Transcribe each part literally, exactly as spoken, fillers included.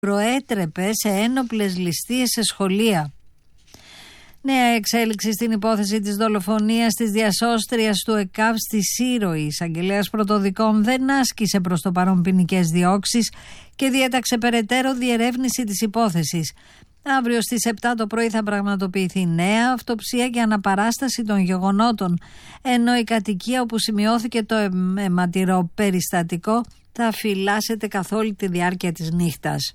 προέτρεπε σε ένοπλες ληστείες σε σχολεία. Νέα εξέλιξη στην υπόθεση της δολοφονίας της διασώστριας του ΕΚΑΒ στη Σύρο. Η εισαγγελέας πρωτοδικών δεν άσκησε προς το παρόν ποινικές διώξεις και διέταξε περαιτέρω διερεύνηση της υπόθεσης. Αύριο στις επτά το πρωί θα πραγματοποιηθεί νέα αυτοψία και αναπαράσταση των γεγονότων, ενώ η κατοικία όπου σημειώθηκε το αιματηρό περιστατικό θα φυλάσσεται καθ' όλη τη διάρκεια της νύχτας.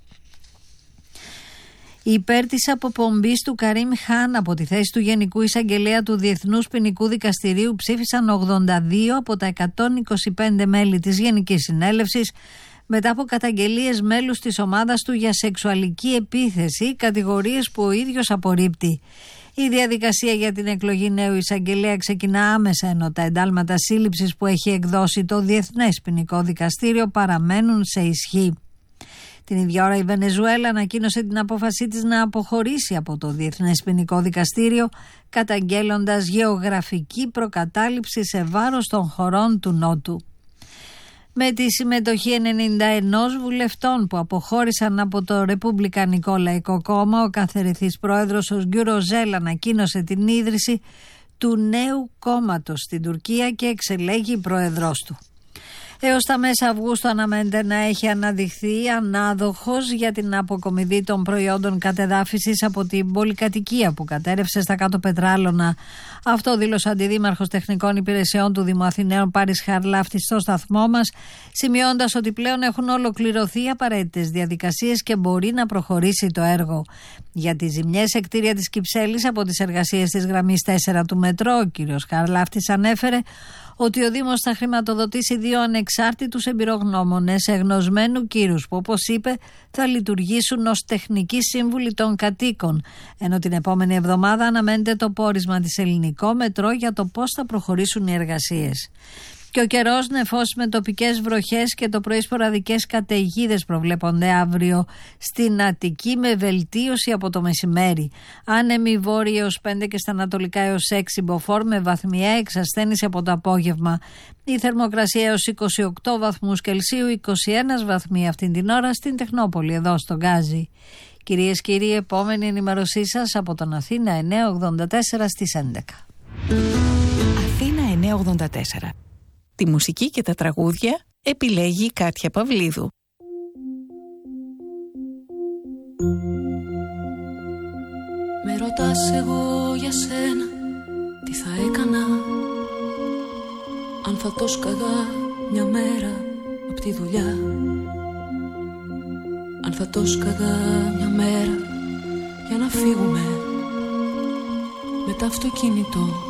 Υπέρ της αποπομπής του Καρίμ Χάν από τη θέση του Γενικού Εισαγγελέα του Διεθνούς Ποινικού Δικαστηρίου ψήφισαν ογδόντα δύο από τα εκατόν είκοσι πέντε μέλη της Γενικής Συνέλευσης, μετά από καταγγελίες μέλους της ομάδας του για σεξουαλική επίθεση, κατηγορίες που ο ίδιος απορρίπτει. Η διαδικασία για την εκλογή νέου εισαγγελέα ξεκινά άμεσα, ενώ τα εντάλματα σύλληψης που έχει εκδώσει το Διεθνές Ποινικό Δικαστήριο παραμένουν σε ισχύ. Την ίδια ώρα η Βενεζουέλα ανακοίνωσε την απόφασή της να αποχωρήσει από το Διεθνές Ποινικό Δικαστήριο, καταγγέλλοντας γεωγραφική προκατάληψη σε βάρος των χωρών του Νότου. Με τη συμμετοχή ενενήντα ένα βουλευτών που αποχώρησαν από το Ρεπουμπλικανικό Λαϊκό Κόμμα, ο καθερηθής πρόεδρος ο Γκιούρο Ζέλ ανακοίνωσε την ίδρυση του νέου κόμματος στην Τουρκία και εξελέγει πρόεδρος του. Έως τα μέσα Αυγούστου αναμένεται να έχει αναδειχθεί ανάδοχος για την αποκομιδή των προϊόντων κατεδάφισης από την πολυκατοικία που κατέρευσε στα κάτω Πετράλωνα. Αυτό δήλωσε ο Αντιδήμαρχος Τεχνικών Υπηρεσιών του Δήμου Αθηναίων Πάρης Χαρλάφτης στο σταθμό μας, σημειώντας ότι πλέον έχουν ολοκληρωθεί οι απαραίτητες διαδικασίες και μπορεί να προχωρήσει το έργο. Για τις ζημιές σε κτίρια της Κυψέλης από τις εργασίες της γραμμής τέσσερα του μετρό, ο κ. Χαρλάφτης ανέφερε ότι ο Δήμος θα χρηματοδοτήσει δύο ανεξάρτητους εμπειρογνώμονες εγνωσμένου κύρους που, όπως είπε, θα λειτουργήσουν ως τεχνικοί σύμβουλοι των κατοίκων, ενώ την επόμενη εβδομάδα αναμένεται το πόρισμα της Ελληνικό Μετρό για το πώς θα προχωρήσουν οι εργασίες. Και ο καιρός νεφός με τοπικές βροχές και το πρωί σποραδικές καταιγίδες προβλέπονται αύριο στην Αττική, με βελτίωση από το μεσημέρι. Άνεμη βόρεια έως πέντε και στα ανατολικά έως έξι μποφόρ, με βαθμιαία εξασθένηση από το απόγευμα. Η θερμοκρασία έως είκοσι οκτώ βαθμούς Κελσίου, είκοσι ένα βαθμοί αυτήν την ώρα στην Τεχνόπολη, εδώ στο Γκάζι. Κυρίες και κύριοι, επόμενη ενημέρωσή σας από τον Αθήνα εννιακόσια ογδόντα τέσσερα στις έντεκα. Αθήνα εννιακόσια ογδόντα τέσσερα. Τη μουσική και τα τραγούδια επιλέγει η Κάτια Παυλίδου. Με ρωτάς εγώ για σένα τι θα έκανα αν θα το σκαγά μια μέρα απ' τη δουλειά, αν θα το σκαγά μια μέρα για να φύγουμε με το αυτοκίνητο